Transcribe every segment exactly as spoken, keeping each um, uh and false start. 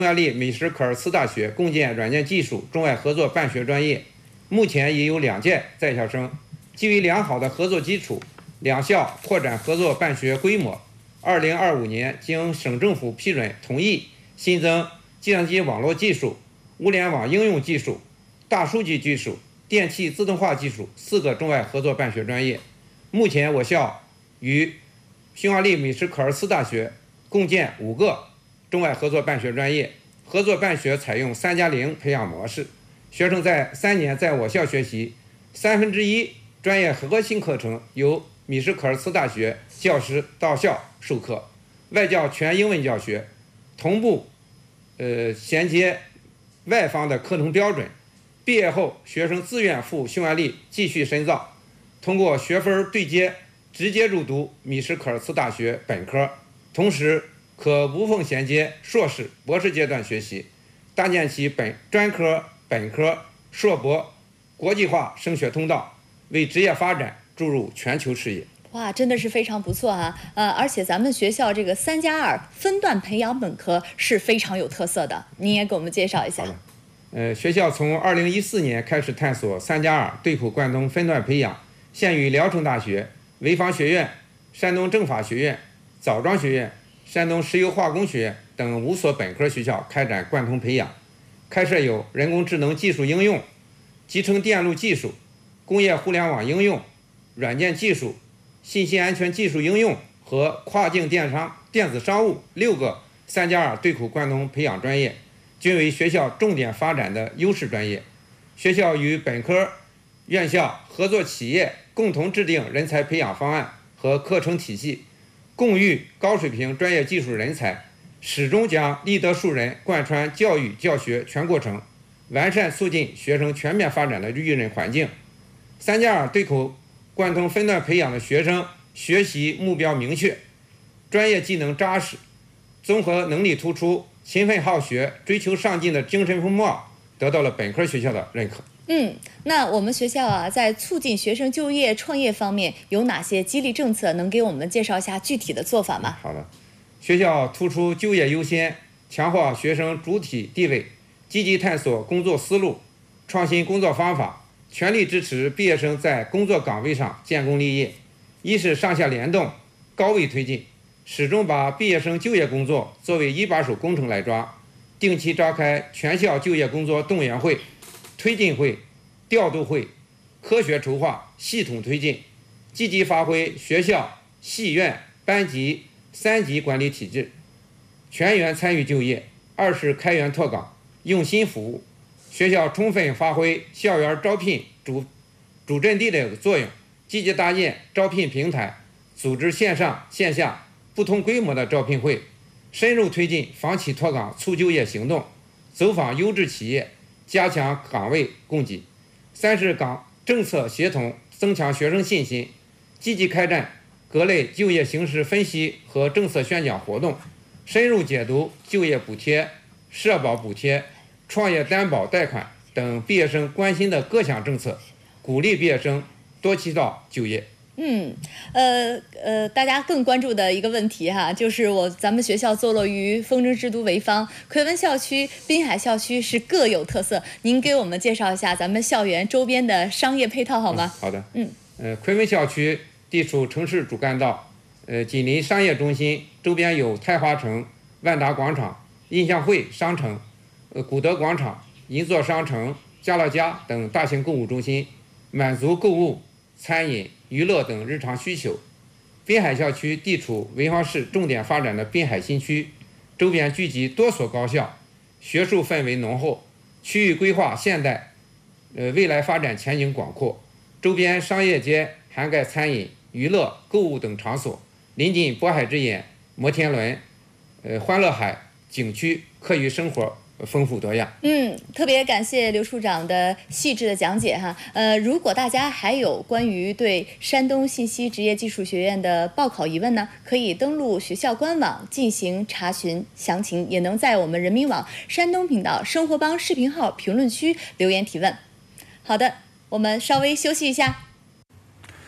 匈牙利美什科尔茨大学共建软件技术中外合作办学专业，目前已有两届在校生。基于良好的合作基础，两校扩展合作办学规模。二零二五年经省政府批准同意，新增计算机网络技术、物联网应用技术、大数据技术、电气自动化技术四个中外合作办学专业。目前我校与匈牙利美什科尔茨大学共建五个中外合作办学专业，合作办学采用三加零培养模式，学生在三年在我校学习，三分之一专业核心课程由美什科尔茨大学教师到校授课，外教全英文教学，同步呃衔接外方的课程标准。毕业后，学生自愿赴匈牙利继续深造，通过学分对接，直接入读美什科尔茨大学本科，同时可无缝衔接硕士、博士阶段学习，搭建起本专科、本科、硕博国际化升学通道，为职业发展注入全球视野。 哇，真的是非常不错啊！呃，而且咱们学校这个三加二分段培养本科是非常有特色的，您也给我们介绍一下。 好的，呃，学校从二零一四年开始探索三加二对口贯通分段培养，现与聊城大学、潍坊学院、山东政法学院、枣庄学院、山东石油化工学院等五所本科学校开展贯通培养，开设有人工智能技术应用、集成电路技术、工业互联网应用、软件技术、信息安全技术应用和跨境电商电子商务六个三加二对口贯通培养专业，均为学校重点发展的优势专业。学校与本科院校合作企业共同制定人才培养方案和课程体系，共育高水平专业技术人才，始终将立德树人贯穿教育教学全过程，完善促进学生全面发展的育人环境。三加二对口贯通分段培养的学生学习目标明确，专业技能扎实，综合能力突出，勤奋好学，追求上进的精神风貌得到了本科学校的认可。 嗯，那我们学校啊，在促进学生就业创业方面有哪些激励政策？能给我们介绍一下具体的做法吗？ 好的，学校突出就业优先，强化学生主体地位，积极探索工作思路，创新工作方法，全力支持毕业生在工作岗位上建功立业。一是上下联动，高位推进，始终把毕业生就业工作作为一把手工程来抓，定期召开全校就业工作动员会、推进会、调度会，科学筹划，系统推进，积极发挥学校、系院、班级三级管理体制，全员参与就业。二是开源拓岗，用心服务，学校充分发挥校园招聘主主阵地的作用，积极搭建招聘平台，组织线上线下不同规模的招聘会，深入推进房企拓岗促就业行动，走访优质企业，加强岗位供给。三是岗政策协同，增强学生信心，积极开展各类就业形势分析和政策宣讲活动，深入解读就业补贴、社保补贴、创业担保贷款等毕业生关心的各项政策，鼓励毕业生多渠道就业。 嗯，呃呃，大家更关注的一个问题哈，就是我咱们学校坐落于风筝之都潍坊，奎文校区、滨海校区是各有特色。您给我们介绍一下咱们校园周边的商业配套好吗？ 嗯、好的。 嗯， 呃，奎文校区地处城市主干道，呃，紧邻商业中心，周边有太华城、万达广场、印象汇商城、呃古德广场、银座商城、家乐家等大型购物中心，满足购物、餐饮、娱乐等日常需求。滨海校区地处潍坊市重点发展的滨海新区，周边聚集多所高校，学术氛围浓厚，区域规划现代，呃，未来发展前景广阔。周边商业街涵盖餐饮、娱乐、购物等场所，临近渤海之眼、摩天轮、呃欢乐海景区，课余生活丰富多样。 嗯，特别感谢刘处长的细致的讲解哈。呃，如果大家还有关于对山东信息职业技术学院的报考疑问呢，可以登录学校官网进行查询详情，也能在我们人民网山东频道生活帮视频号评论区留言提问。好的，我们稍微休息一下。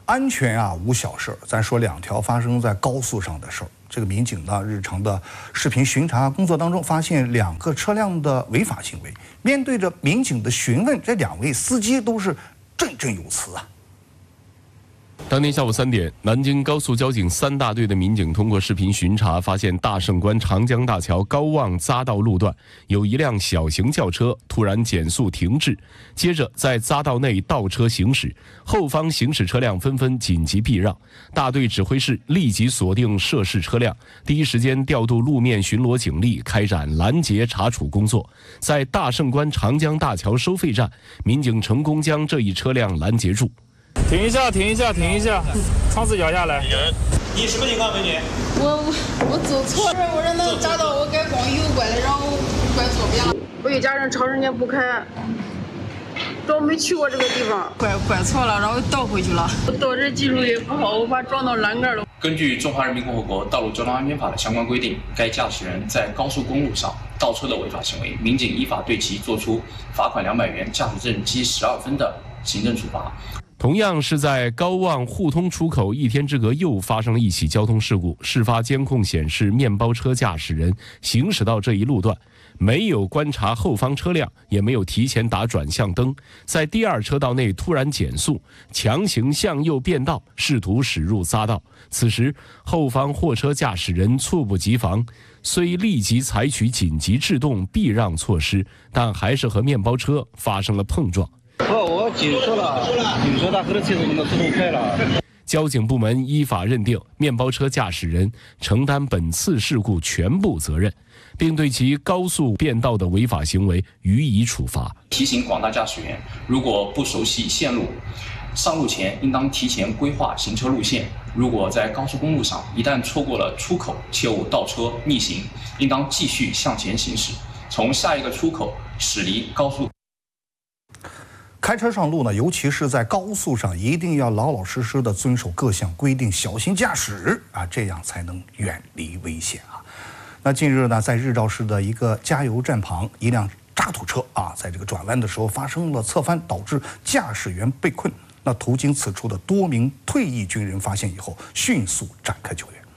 安全啊无小事儿，咱说两条发生在高速上的事儿。这个民警呢，日常的视频巡查工作当中，发现两个车辆的违法行为。面对着民警的询问，这两位司机都是振振有词啊。 当天下午三点，南京高速交警三大队的民警通过视频巡查，发现大胜关长江大桥高望匝道路段有一辆小型轿车突然减速停滞，接着在匝道内倒车行驶，后方行驶车辆纷纷紧急避让。大队指挥室立即锁定涉事车辆，第一时间调度路面巡逻警力，开展拦截查处工作。在大胜关长江大桥收费站，民警成功将这一车辆拦截住。 停一下，停一下，停一下，窗子摇下来。 你什么情况，美女？ 我我走错了，我让他匝道，我该往右拐了，然后拐左边了。我一家人长时间不开，都没去过这个地方，拐拐错了，然后倒回去了。我倒车技术也不好，我把撞到栏杆了。 根据《中华人民共和国道路交通安全法》的相关规定，该驾驶人在高速公路上倒车的违法行为，民警依法对其作出罚款两百元、驾驶证记十二分的行政处罚。 同样是在高望互通出口一天之隔又发生了一起交通事故。事发监控显示，面包车驾驶人行驶到这一路段，没有观察后方车辆，也没有提前打转向灯，在第二车道内突然减速，强行向右变道，试图驶入匝道。此时后方货车驾驶人猝不及防，虽立即采取紧急制动避让措施，但还是和面包车发生了碰撞。 不，我紧缩了，紧缩大客的车子能够自动开了。 交警部门依法认定面包车驾驶人承担本次事故全部责任，并对其高速变道的违法行为予以处罚。 提醒广大驾驶员，如果不熟悉线路，上路前应当提前规划行车路线。如果在高速公路上一旦错过了出口，切勿倒车逆行，应当继续向前行驶，从下一个出口驶离高速。 开车上路呢，尤其是在高速上，一定要老老实实的遵守各项规定，小心驾驶啊，这样才能远离危险啊。那近日呢，在日照市的一个加油站旁，一辆渣土车啊，在这个转弯的时候发生了侧翻，导致驾驶员被困。那途经此处的多名退役军人发现以后，迅速展开救援。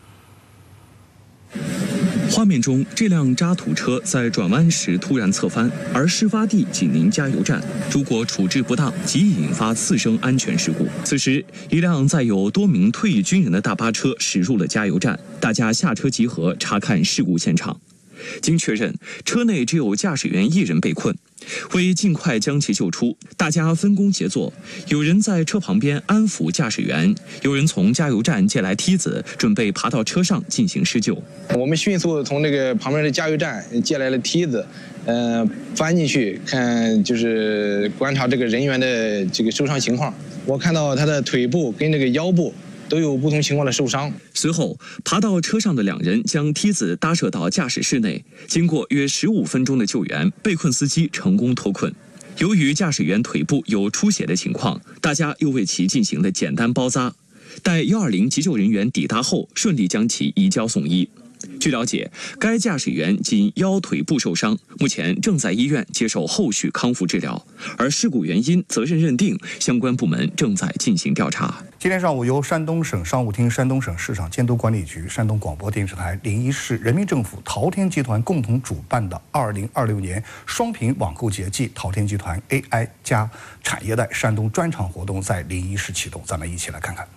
画面中，这辆渣土车在转弯时突然侧翻，而事发地紧邻加油站，如果处置不当，极易引发次生安全事故。此时，一辆载有多名退役军人的大巴车驶入了加油站，大家下车集合查看事故现场。经确认，车内只有驾驶员一人被困。为尽快将其救出，大家分工协作，有人在车旁边安抚驾驶员，有人从加油站借来梯子，准备爬到车上进行施救。 我们迅速从这个旁边的加油站借来了梯子，呃，翻进去看，就是观察这个人员的这个受伤情况。我看到他的腿部跟这个腰部都有不同情况的受伤。 随后，爬到车上的两人将梯子搭设到驾驶室内，经过约十五分钟的救援，被困司机成功脱困。由于驾驶员腿部有出血的情况，大家又为其进行了简单包扎。待一二零急救人员抵达后，顺利将其移交送医。据了解，该驾驶员仅腰腿部受伤，目前正在医院接受后续康复治疗。而事故原因、责任认定，相关部门正在进行调查。 今天上午，由山东省商务厅、山东省市场监督管理局、山东广播电视台、临沂市人民政府、淘天集团共同主办的二零二六年双品网购节暨淘天集团 A I 加产业带山东专场活动在临沂市启动，咱们一起来看看。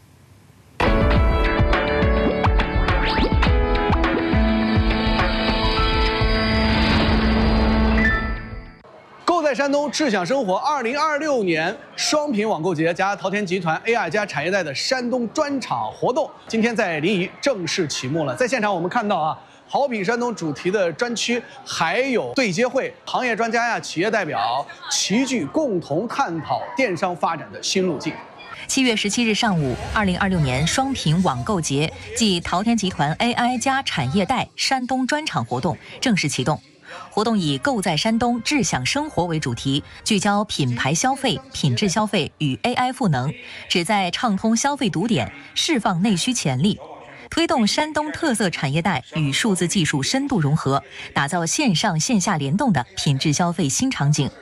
在山东智享生活二零二六年双品网购节加淘天集团 A I 加产业带的山东专场活动，今天在临沂正式启幕了。在现场我们看到啊，好品山东主题的专区，还有对接会，行业专家呀、企业代表齐聚，共同探讨电商发展的新路径。 七月十七日上午，二零二六年双品网购节暨淘天集团 A I 加产业带山东专场活动正式启动。活动以“购在山东，智享生活”为主题，聚焦品牌消费、品质消费与 A I 赋能，旨在畅通消费堵点，释放内需潜力，推动山东特色产业带与数字技术深度融合，打造线上线下联动的品质消费新场景。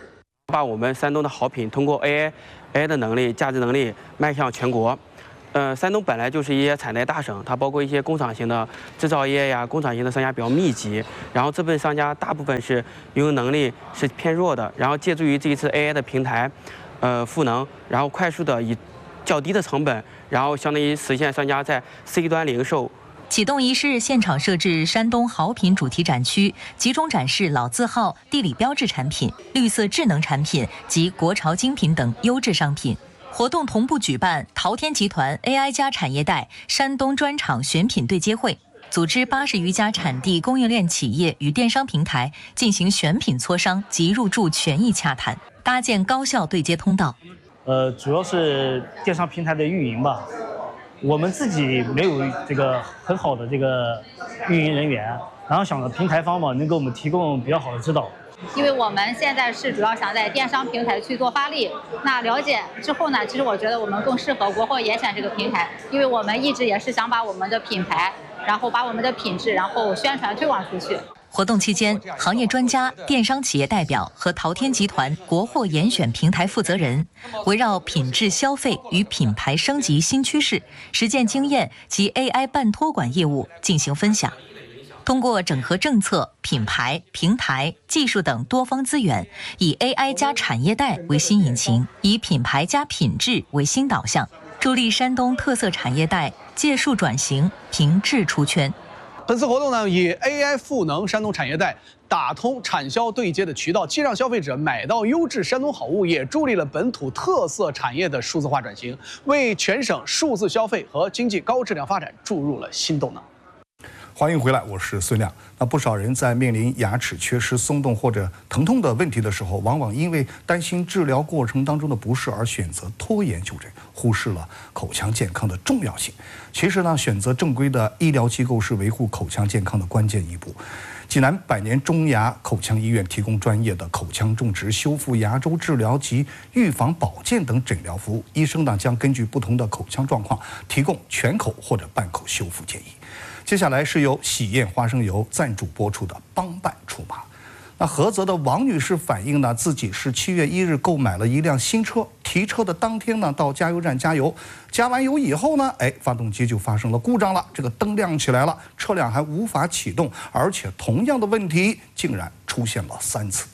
把我们山东的好品通过 A I A I 的能力、价值能力迈向全国。呃，山东本来就是一些产业大省，它包括一些工厂型的制造业呀、工厂型的商家比较密集。然后这部分商家大部分是运营能力是偏弱的，然后借助于这一次 A I 的平台，呃，赋能，然后快速的以较低的成本，然后相当于实现商家在 C 端零售。 启动仪式现场设置山东好品主题展区，集中展示老字号、地理标志产品、绿色智能产品及国潮精品等优质商品。活动同步举办淘天集团 A I 加产业带山东专场选品对接会，组织八十余家产地供应链企业与电商平台进行选品磋商及入驻权益洽谈，搭建高效对接通道。 呃，主要是电商平台的运营吧，我们自己没有这个很好的这个运营人员，然后想着平台方嘛能给我们提供比较好的指导。 因为我们现在是主要想在电商平台去做发力，那了解之后呢，其实我觉得我们更适合国货严选这个平台，因为我们一直也是想把我们的品牌，然后把我们的品质，然后宣传推广出去。 活动期间，行业专家、电商企业代表和淘天集团国货严选平台负责人，围绕品质消费与品牌升级新趋势、实践经验及 A I 办托管业务进行分享。通过整合政策、品牌、平台、技术等多方资源，以 A I 加产业带为新引擎，以品牌加品质为新导向，助力山东特色产业带借数转型，凭质出圈。 本次活动呢，以 A I 赋能山东产业带，打通产销对接的渠道，既让消费者买到优质山东好物，也助力了本土特色产业的数字化转型，为全省数字消费和经济高质量发展注入了新动能。 欢迎回来，我是孙亮。那不少人在面临牙齿缺失、松动或者疼痛的问题的时候，往往因为担心治疗过程当中的不适而选择拖延就诊，忽视了口腔健康的重要性。其实呢，选择正规的医疗机构是维护口腔健康的关键一步。济南百年中牙口腔医院提供专业的口腔种植、修复、牙周治疗及预防保健等诊疗服务。医生呢将根据不同的口腔状况，提供全口或者半口修复建议。接下来是由喜宴花生油赞助播出的帮办出马。那菏泽的王女士反映呢，自己是七月一日购买了一辆新车，提车的当天呢，到加油站加油，加完油以后呢，哎，发动机就发生了故障了，这个灯亮起来了，车辆还无法启动，而且同样的问题竟然出现了三次。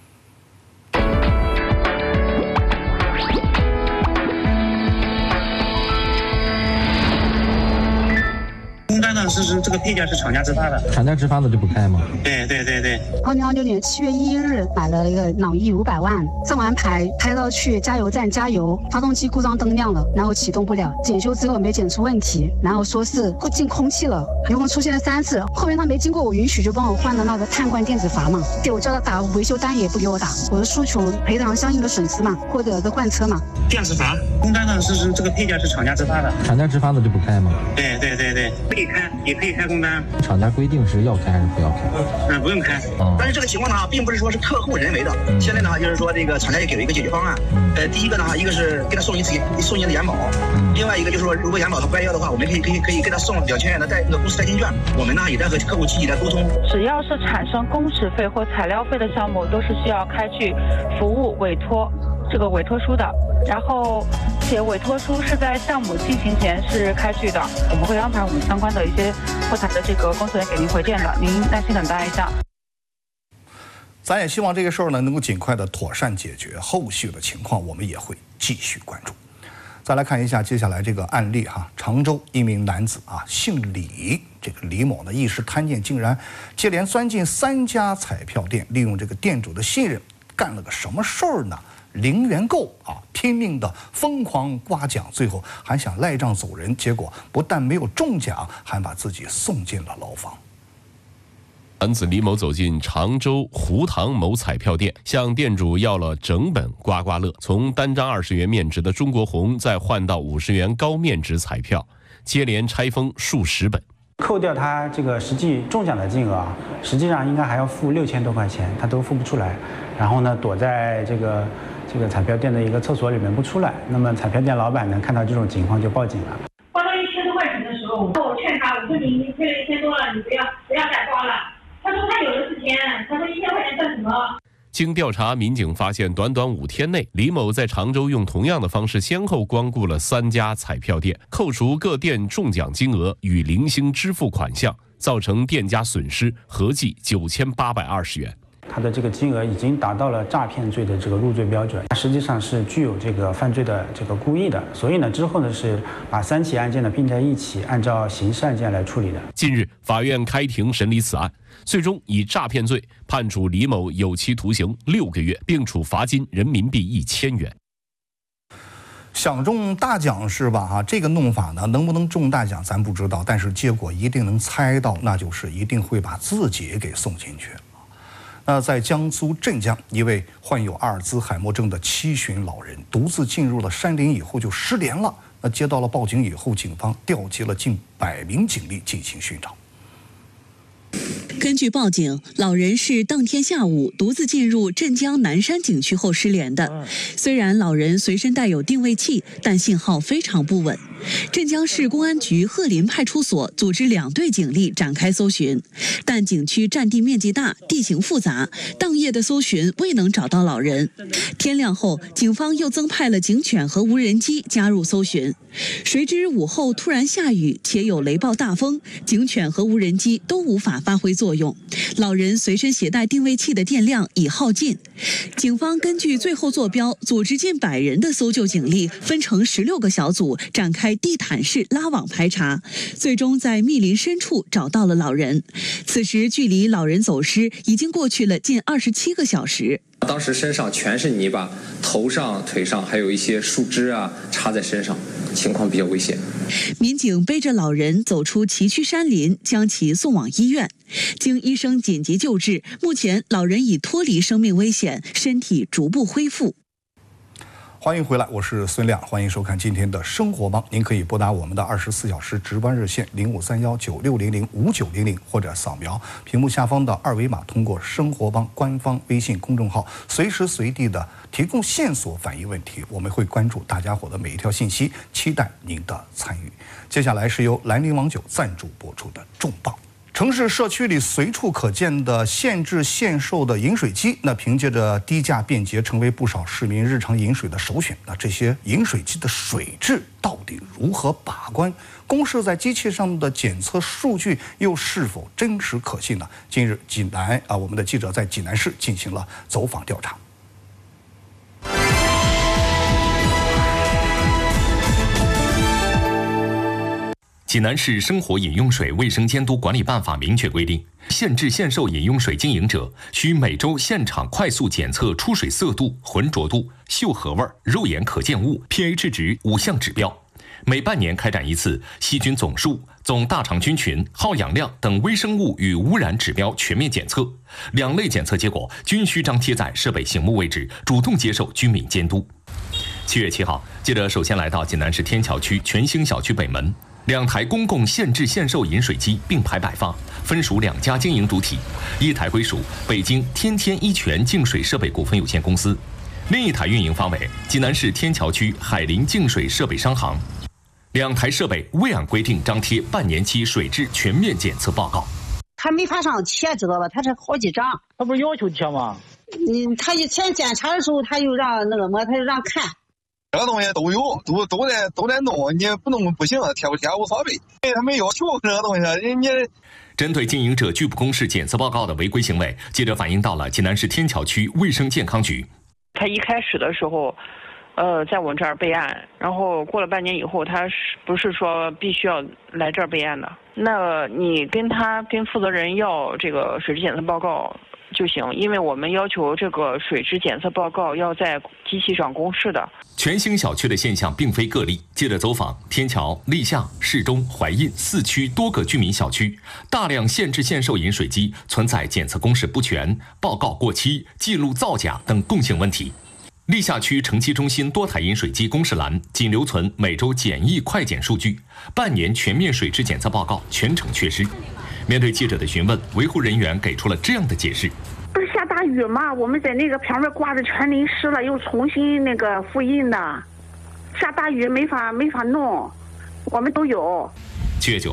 工单呢是是这个配件是厂家直发的， 厂家直发的就不开吗？ 对对对对。 二零二六年七月一日买了一个朗逸五百万，上完牌开到去加油站加油，发动机故障灯亮了，然后启动不了，检修之后没检出问题，然后说是会进空气了，一共出现了三次，后面他没经过我允许就帮我换了那个碳罐电子阀嘛，对我叫他打维修单也不给我打，我的诉求赔偿相应的损失嘛，或者是换车嘛。 电子阀工单呢是是这个配件是厂家直发的， 厂家直发的就不开吗？ 对对对对，可以开，也可以开工单。 厂家规定是要开还是不要开？ 嗯，不用开。 哦、 但是这个情况呢，并不是说是特后人为的。嗯、现在呢，就是说这个厂家也给了一个解决方案。嗯、呃，第一个呢，一个是给他送一次送一次延保，嗯、另外一个就是说，如果延保他不要的话，我们可以可以可以给他送两千元的代那个公司代金券。我们呢也在和客户积极的沟通。 只要是产生工时费或材料费的项目，都是需要开具服务委托这个委托书的。然后且委托书是在项目进行前是开具的，我们会安排我们相关的一些后台的这个工作人员给您回电的，您耐心等待一下。 咱也希望这个事儿呢能够尽快的妥善解决，后续的情况我们也会继续关注。再来看一下接下来这个案例哈，常州一名男子啊，姓李，这个李某呢一时贪念，竟然接连钻进三家彩票店，利用这个店主的信任，干了个什么事儿呢？零元购啊，拼命的疯狂刮奖，最后还想赖账走人，结果不但没有中奖，还把自己送进了牢房。 男子李某走进常州胡塘某彩票店，向店主要了整本刮刮乐，从单张二十元面值的中国红再换到五十元高面值彩票，接连拆封数十本。 扣掉他这个实际中奖的金额啊，实际上应该还要付六千多块钱，他都付不出来。然后呢，躲在这个这个彩票店的一个厕所里面不出来。那么彩票店老板呢，看到这种情况就报警了。 刮到一千多块钱的时候，我劝他，我说你你亏了一千多了，你不要不要再刮了。他说他有的是钱，他说一千块钱算什么？ 经调查，民警发现，短短五天内，李某在常州用同样的方式先后光顾了三家彩票店，扣除各店中奖金额与零星支付款项，造成店家损失合计九千八百二十元。 他的这个金额已经达到了诈骗罪的这个入罪标准，实际上是具有这个犯罪的这个故意的。所以呢，之后呢是把三起案件呢并在一起，按照刑事案件来处理的。 近日，法院开庭审理此案，最终以诈骗罪判处李某有期徒刑六个月，并处罚金人民币一千元。 想中大奖是吧？哈，这个弄法呢，能不能中大奖咱不知道，但是结果一定能猜到，那就是一定会把自己给送进去。那在江苏镇江，一位患有阿尔兹海默症的七旬老人独自进入了山林以后就失联了。那接到了报警以后，警方调集了近百名警力进行寻找。 根据报警，老人是当天下午独自进入镇江南山景区后失联的。虽然老人随身带有定位器，但信号非常不稳。镇江市公安局鹤林派出所组织两队警力展开搜寻，但景区占地面积大，地形复杂，当夜的搜寻未能找到老人。天亮后，警方又增派了警犬和无人机加入搜寻。谁知午后突然下雨，且有雷暴大风，警犬和无人机都无法发挥作用。老人随身携带定位器的电量已耗尽。警方根据最后坐标，组织近百人的搜救警力，分成十六个小组，展开地毯式拉网排查，最终在密林深处找到了老人。此时距离老人走失已经过去了近二十七个小时。 当时身上全是泥巴，头上、腿上还有一些树枝啊插在身上，情况比较危险。 民警背着老人走出崎岖山林，将其送往医院。经医生紧急救治，目前老人已脱离生命危险，身体逐步恢复。 欢迎回来，我是孙亮，欢迎收看今天的生活帮。您可以拨打我们的二十四小时值班热线零五三幺九六零零五九零零，或者扫描屏幕下方的二维码，通过生活帮官方微信公众号，随时随地的提供线索，反映问题。我们会关注大家伙的每一条信息，期待您的参与。接下来是由兰陵王酒赞助播出的重磅。城市社区里随处可见的限制限售的饮水机，那凭借着低价便捷，成为不少市民日常饮水的首选。那这些饮水机的水质到底如何把关？公示在机器上的检测数据又是否真实可信呢？近日，济南啊，我们的记者在济南市进行了走访调查。 济南市生活饮用水卫生监督管理办法明确规定，限制限售饮用水经营者需每周现场快速检测出水色度、浑浊度、嗅核味、肉眼可见物、pH 值五项指标，每半年开展一次细菌总数、总大肠菌群、耗氧量等微生物与污染指标全面检测。两类检测结果均需张贴在设备醒目位置，主动接受居民监督。七月七号，记者首先来到济南市天桥区全兴小区北门。两台公共限制限售饮水机并排摆放，分属两家经营主体，一台归属北京天天一泉净水设备股份有限公司，另一台运营方为济南市天桥区海林净水设备商行。两台设备未按规定张贴半年期水质全面检测报告。 他没法上贴，知道吧？他是好几张， 他不是要求贴吗？ 嗯，他以前检查的时候，他就让那个么，他就让看。 这个东西都有，都都在都在弄，你不弄不行，贴不贴无所谓。因为他没要求这个东西，人家。 针对经营者拒不公示检测报告的违规行为，记者反映到了济南市天桥区卫生健康局。 他一开始的时候，呃，在我们这儿备案，然后过了半年以后，他是不是说必须要来这儿备案的？那你跟他跟负责人要这个水质检测报告就行，因为我们要求这个水质检测报告要在机器上公示的。 全兴小区的现象并非个例，记者走访天桥、立夏、市中、怀印四区多个居民小区，大量限制限售饮水机存在检测公示不全、报告过期、记录造假等共性问题。历下区城七中心多台饮水机公示栏仅留存每周检疫快检数据，半年全面水质检测报告全程缺失。面对记者的询问，维护人员给出了这样的解释： 不是下大雨嘛，我们在那个旁边挂的全淋湿了，又重新那个复印的，下大雨没法没法弄，我们都有。 七月九号，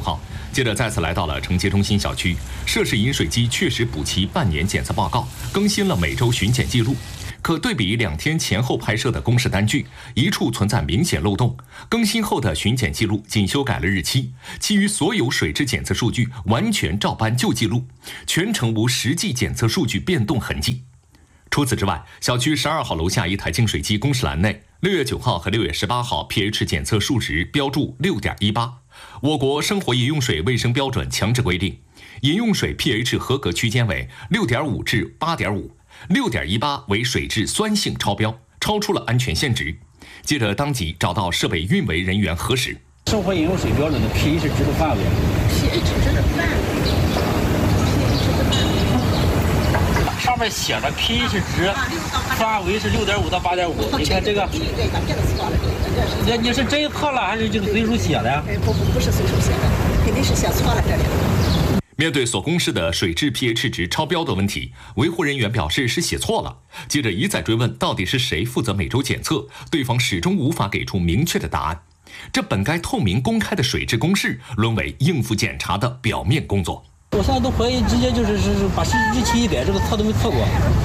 接着再次来到了城接中心小区，涉事饮水机确实补齐半年检测报告，更新了每周巡检记录。可对比两天前后拍摄的公示单据，一处存在明显漏洞。更新后的巡检记录仅修改了日期，其余所有水质检测数据完全照搬旧记录，全程无实际检测数据变动痕迹。除此之外，小区十二号楼下一台净水机公示栏内，六月九号和六月十八号 pH 检测数值标注 六点一八。我国生活饮用水卫生标准强制规定，饮用水 pH 合格区间为 六点五 至 八点五。六点一八为水质酸性超标，超出了安全限值。接着，当即找到设备运维人员核实。 生活饮用水标准的 pH 值的范围 ，pH 值的范围 ，pH 值的范围， 上面写着 pH 值范围是六点五到八点五。你看这个，你你是真测了还是这个随手写的呀？ 不不不是随手写的，肯定是写错了这里。 面对所公示的水质 pH 值超标的问题，维护人员表示是写错了。接着一再追问到底是谁负责每周检测，对方始终无法给出明确的答案。这本该透明公开的水质公示，沦为应付检查的表面工作。 我现在都怀疑直接就是是把日期一改，这个测都没测过。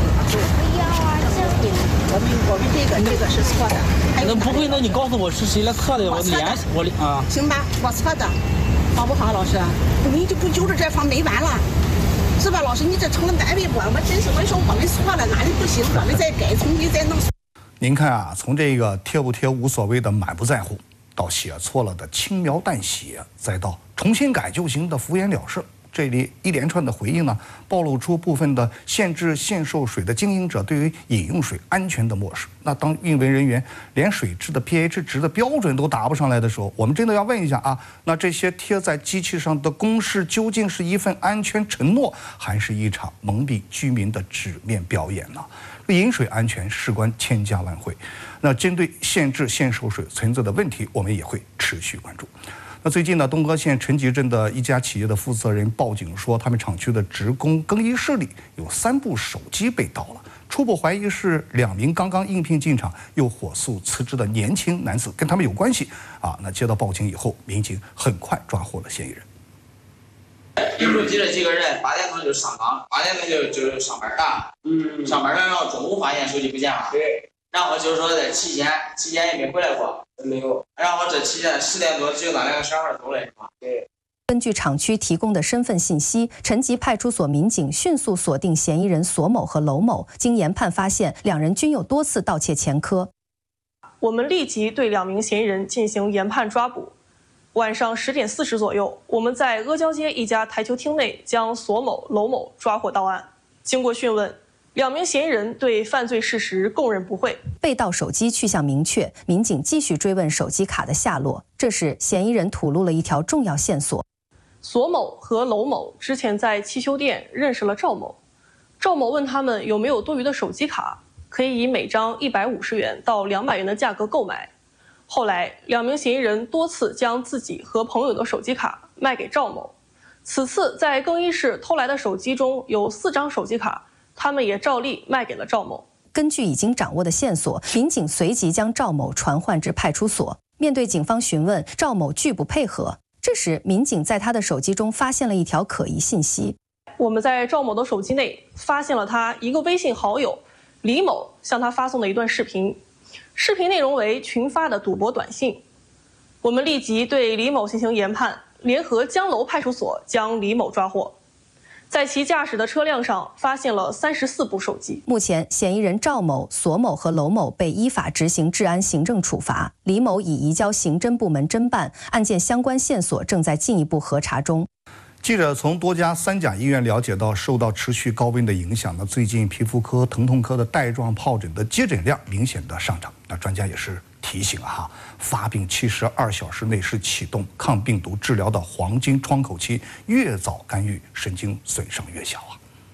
我们我们这个这个是错的。 那不会？那你告诉我是谁来测的？我联系我啊。 行吧，我错的。好不好，老师？你就不揪着这方没完了，是吧？老师，你这成了难为我，我真是我说我们错了，哪里不行，我们再改，重新再弄。 您看啊，从这个贴不贴无所谓的满不在乎，到写错了的轻描淡写，再到重新改就行的敷衍了事。这里一连串的回应呢，暴露出部分的限制限售水的经营者对于饮用水安全的漠视。那当运维人员连水质的 pH 值的标准都答不上来的时候，我们真的要问一下啊，那这些贴在机器上的公示究竟是一份安全承诺，还是一场蒙蔽居民的纸面表演呢？饮水安全事关千家万户，那针对限制限售水存在的问题，我们也会持续关注。那最近呢，东河县陈集镇的一家企业的负责人报警说，他们厂区的职工更衣室里有三部手机被盗了，初步怀疑是两名刚刚应聘进厂又火速辞职的年轻男子跟他们有关系啊。那接到报警以后，民警很快抓获了嫌疑人。 有手机的几个人八点钟就上岗，八点钟就就上班了，嗯，上班了，然后中午发现手机不见了，对，然后就是说在期间期间也没回来过。没有，然后这期间十点多只有那两个小孩走了，是吧？对。 根据厂区提供的身份信息，陈集派出所民警迅速锁定嫌疑人索某和娄某，经研判发现，两人均有多次盗窃前科。 我们立即对两名嫌疑人进行研判抓捕。晚上十点四十左右，我们在阿胶街一家台球厅内将索某、娄某抓获到案。经过讯问，两名嫌疑人对犯罪事实供认不讳。 被盗手机去向明确，民警继续追问手机卡的下落。这时，嫌疑人吐露了一条重要线索： 索某和娄某之前在汽修店认识了赵某，赵某问他们有没有多余的手机卡，可以以每张一百五十元到两百元的价格购买。后来，两名嫌疑人多次将自己和朋友的手机卡卖给赵某。此次在更衣室偷来的手机中有四张手机卡。他们也照例卖给了赵某。 根据已经掌握的线索，民警随即将赵某传唤至派出所。面对警方询问，赵某拒不配合。这时，民警在他的手机中发现了一条可疑信息。 我们在赵某的手机内发现了他一个微信好友李某向他发送的一段视频，视频内容为群发的赌博短信。我们立即对李某进行研判，联合江楼派出所将李某抓获。在其驾驶的车辆上发现了三十四部手机。 目前，嫌疑人赵某、索某和娄某被依法执行治安行政处罚，李某已移交刑侦部门侦办，案件相关线索正在进一步核查中。 记者从多家三甲医院了解到，受到持续高温的影响呢，最近皮肤科、疼痛科的带状疱疹的接诊量明显的上涨。那专家也是提醒哈，发病七十二小时内是启动抗病毒治疗的黄金窗口期，越早干预，神经损伤越小啊。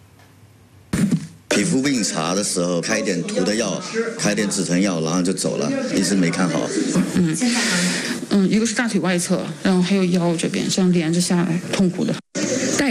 皮肤病查的时候开点涂的药，开点止疼药，然后就走了，一直没看好。 嗯嗯，一个是大腿外侧，然后还有腰这边，这样连着下来，痛苦的。带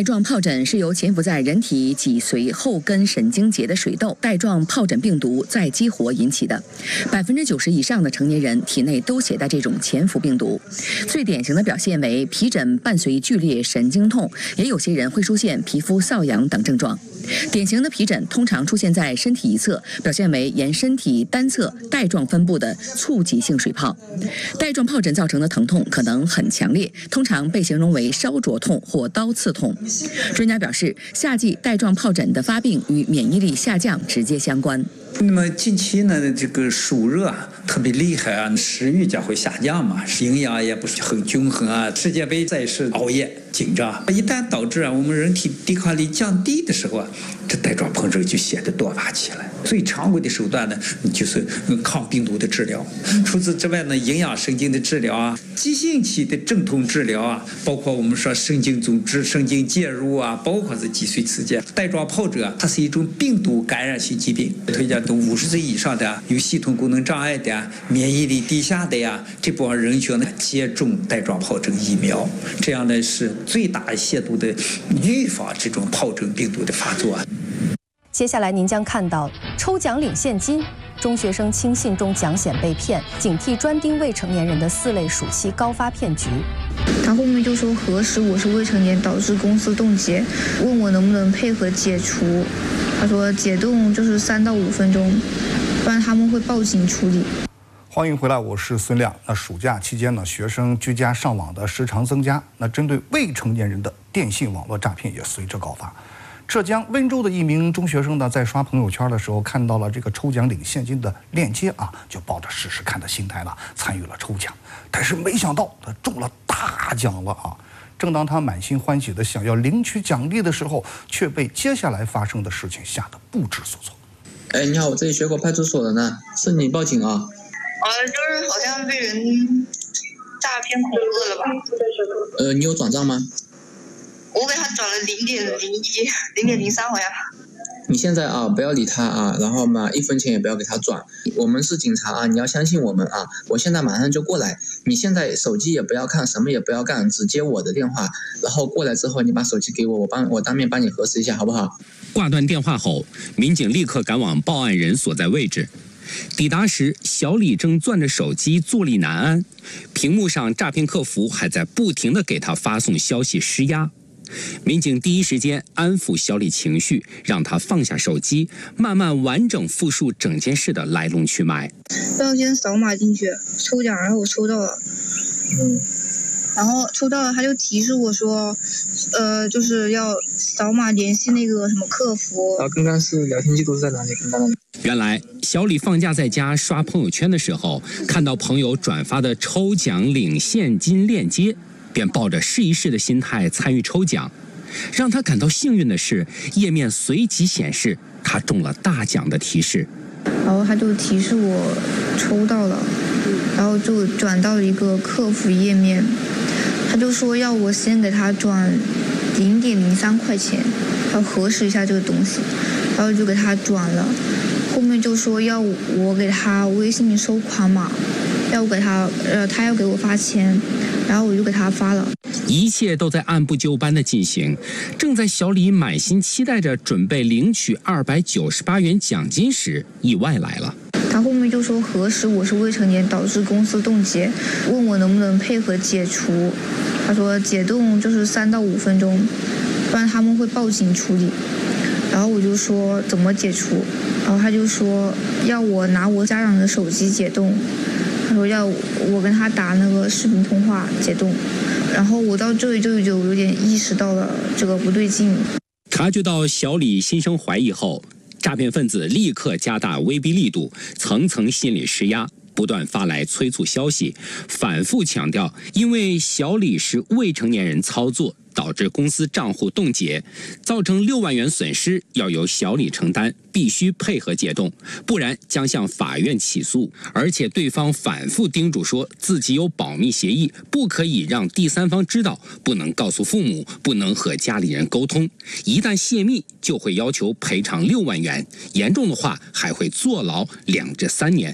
带状疱疹是由潜伏在人体脊髓后根神经节的水痘带状疱疹病毒再激活引起的，百分之九十以上的成年人体内都携带这种潜伏病毒。最典型的表现为皮疹伴随剧烈神经痛，也有些人会出现皮肤瘙痒等症状。典型的皮疹通常出现在身体一侧，表现为沿身体单侧带状分布的簇集性水泡。带状疱疹造成的疼痛可能很强烈，通常被形容为烧灼痛或刀刺痛。专家表示，夏季带状疱疹的发病与免疫力下降直接相关。 那么近期呢，这个暑热啊特别厉害啊，食欲将会下降嘛，营养也不是很均衡啊。世界杯再是熬夜紧张，一旦导致啊我们人体抵抗力降低的时候啊，这带状疱疹就显得多发起来。最常规的手段呢，就是抗病毒的治疗。除此之外呢，营养神经的治疗啊，急性期的镇痛治疗啊，包括我们说神经总织、神经介入啊，包括是脊髓刺激。带状疱疹啊，它是一种病毒感染性疾病，推荐都五十岁以上的有系统功能障碍的、免疫力低下的呀，这部分人群呢接种带状疱疹疫苗，这样呢是最大限度的预防这种疱疹病毒的发作。 接下来您将看到抽奖领现金，中学生轻信中奖险被骗，警惕专盯未成年人的四类暑期高发骗局。 他后面就说核实我是未成年导致公司冻结，问我能不能配合解除。他说解冻就是三到五分钟，不然他们会报警处理。 欢迎回来，我是孙亮。那暑假期间呢，学生居家上网的时长增加，那针对未成年人的电信网络诈骗也随之高发。浙江温州的一名中学生呢，在刷朋友圈的时候看到了这个抽奖领现金的链接啊，就抱着试试看的心态呢，参与了抽奖。但是没想到他中了大奖了啊！正当他满心欢喜的想要领取奖励的时候，却被接下来发生的事情吓得不知所措。 哎，你好，我这里学口派出所的呢，是你报警啊？ 呃，就是好像被人诈骗恐吓了吧？ 呃，你有转账吗？ 我给他转了零点零一、零点零三好像。 你现在啊，不要理他啊，然后嘛，一分钱也不要给他转。我们是警察啊，你要相信我们啊！我现在马上就过来。你现在手机也不要看，什么也不要干，只接我的电话。然后过来之后，你把手机给我，我帮我当面帮你核实一下，好不好？ 挂断电话后，民警立刻赶往报案人所在位置。抵达时，小李正攥着手机坐立难安，屏幕上诈骗客服还在不停地给他发送消息施压。民警第一时间安抚小李情绪，让他放下手机，慢慢完整复述整件事的来龙去脉。 要先扫码进去抽奖，然后我抽到了，嗯，然后抽到了他就提示我说，呃，就是要扫码联系那个什么客服。 然后刚刚是聊天记录是在哪里？刚刚原来小李放假在家刷朋友圈的时候，看到朋友转发的抽奖领现金链接，便抱着试一试的心态参与抽奖。让他感到幸运的是，页面随即显示他中了大奖的提示。 然后他就提示我抽到了，然后就转到了一个客服页面，他就说要我先给他转零点零三块钱，要核实一下这个东西，然后就给他转了。后面就说要我给他微信收款码，要给他呃他要给我发钱，然后我就给他发了。 一切都在按部就班的进行。正在小李满心期待着准备领取二百九十八元奖金时，意外来了。 他后面就说核实我是未成年导致公司冻结，问我能不能配合解除。他说解冻就是三到五分钟，不然他们会报警处理。然后我就说怎么解除，然后他就说要我拿我家长的手机解冻，他说要我跟他打那个视频通话解冻。然后我到这里就就有点意识到了这个不对劲。 察觉到小李心生怀疑后，诈骗分子立刻加大威逼力度，层层心理施压，不断发来催促消息，反复强调因为小李是未成年人操作，导致公司账户冻结，造成六万元损失要由小李承担，必须配合解冻，不然将向法院起诉。而且对方反复叮嘱说自己有保密协议，不可以让第三方知道，不能告诉父母，不能和家里人沟通，一旦泄密就会要求赔偿六万元，严重的话还会坐牢两至三年。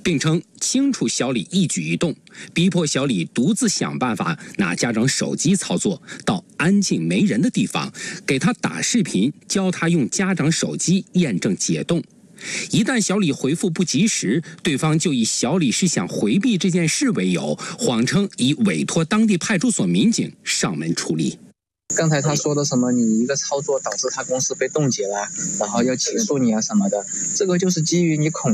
并称清楚小李一举一动，逼迫小李独自想办法拿家长手机操作，到安静没人的地方给他打视频，教他用家长手机验证解冻。一旦小李回复不及时，对方就以小李是想回避这件事为由，谎称已委托当地派出所民警上门处理。 刚才他说的什么，你一个操作导致他公司被冻结了，然后要起诉你啊什么的，这个就是基于你恐